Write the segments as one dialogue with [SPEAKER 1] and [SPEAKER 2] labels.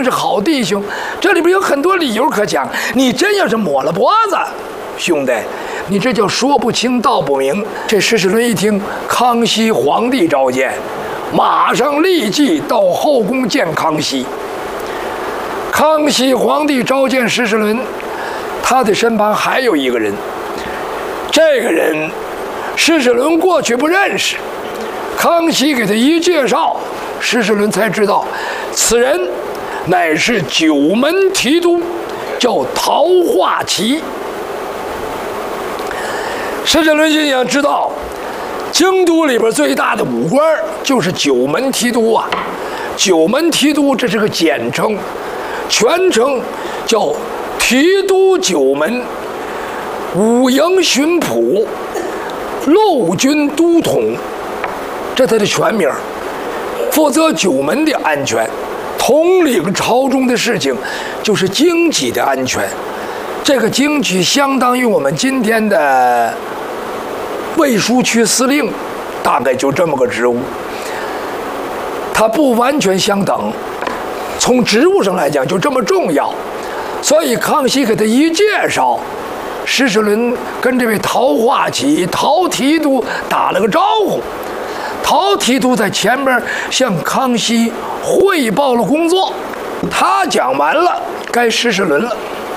[SPEAKER 1] 是好弟兄。这里边有很多理由可讲。你真要是抹了脖子，兄弟，你这叫说不清道不明。这施世纶一听康熙皇帝召见，马上立即到后宫见康熙。康熙皇帝召见施世纶，他的身旁还有一个人。这个人施世纶过去不认识，康熙给他一介绍，施世纶才知道，此人乃是九门提督，叫陶化琪。施世纶心想，知道京都里边最大的武官就是九门提督啊。九门提督这是个简称，全称叫提督九门五营巡捕陆军都统，这他的全名，负责九门的安全，统领朝中的事情，就是京畿的安全。这个京畿相当于我们今天的卫戍区司令，大概就这么个职务。它不完全相等，从职务上来讲就这么重要。所以康熙给他一介绍，施世纶跟这位陶化琪、陶提督打了个招呼。陶提督在前边向康熙汇报了工作，他讲完了，该施世纶了。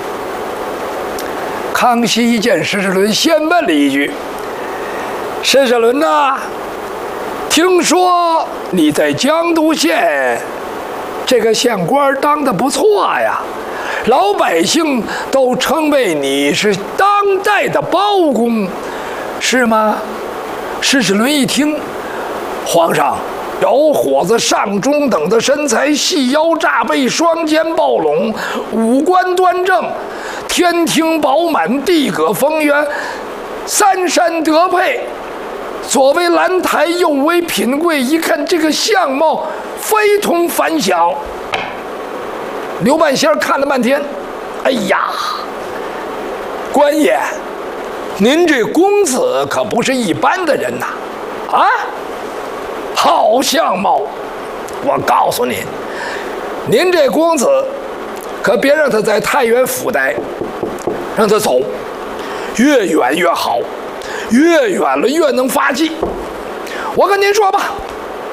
[SPEAKER 1] 康熙一见施世纶，先问了一句：“施世纶呐，听说你在江都县这个县官当得不错呀，老百姓都称为你是当代的包公，是吗？”施世纶一听，皇上，小伙子上中等的身材，细腰炸背，双肩抱拢，五官端正，天庭饱满，地阁丰圆，三山得配，左为兰台，右为品贵，一看这个相貌非同凡响。刘半仙看了半天，哎呀，官爷，您这公子可不是一般的人呐！啊，好相貌！我告诉您，您这公子可别让他在太原府待，让他走，越远越好，越远了越能发迹。我跟您说吧，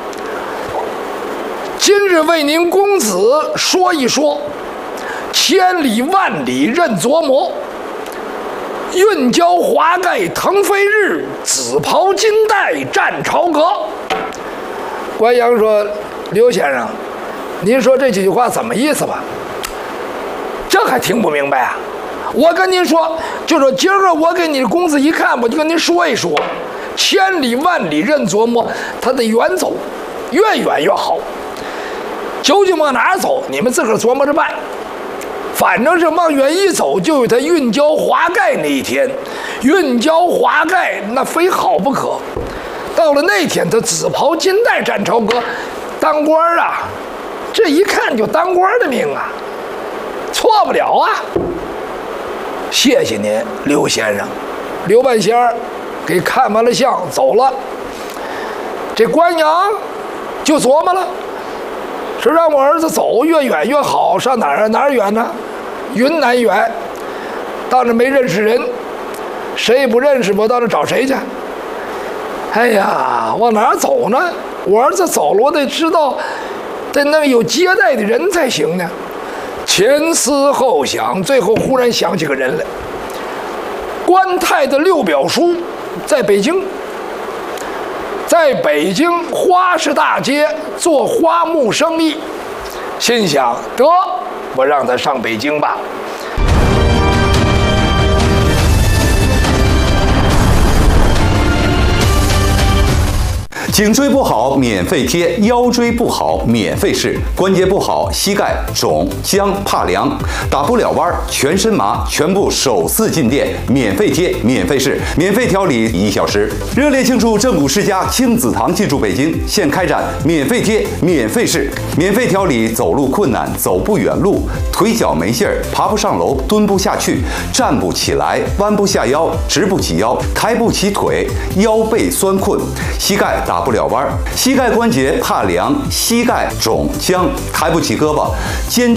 [SPEAKER 1] 今日为您公子说一说，千里万里任琢磨，运交华盖腾飞日，紫袍金带战朝阁。关阳说：“刘先生，您说这几句话怎么意思吧？这还听不明白啊？我跟您说，就说今儿我给你公子一看，我就跟您说一说，千里万里任琢磨，他得远走，越远越好。究竟往哪儿走，你们自个儿琢磨着办。反正是往远一走，就有他运交华盖那一天。运交华盖那非好不可。到了那天，他紫袍金带战朝阁，当官啊，这一看就当官的命啊，错不了啊。谢谢您，刘先生。”刘半仙儿给看完了相走了。这关阳就琢磨了，说让我儿子走，越远越好。上哪儿啊？哪儿远呢？云南远。到那没认识人，谁也不认识，我到那找谁去？哎呀，往哪儿走呢？我儿子走了，我得知道，得那有接待的人才行呢。前思后想，最后忽然想起个人来。关泰的六表叔在北京，在北京花市大街做花木生意，心想得我让他上北京吧。
[SPEAKER 2] 颈椎不好免费贴，腰椎不好免费试，关节不好膝盖肿僵怕凉打不了弯全身麻，全部首次进店免费贴免费试，免费调理1小时。热烈庆祝正骨世家亲子堂进驻北京，现开展免费贴免费试，免费调理走路困难、走不远路、腿脚没劲儿、爬不上楼、蹲不下去、站不起来、弯不下腰、直不起腰、抬不起腿、腰背酸困、膝盖打不了弯，膝盖关节怕凉、膝盖肿僵、抬不起胳膊、肩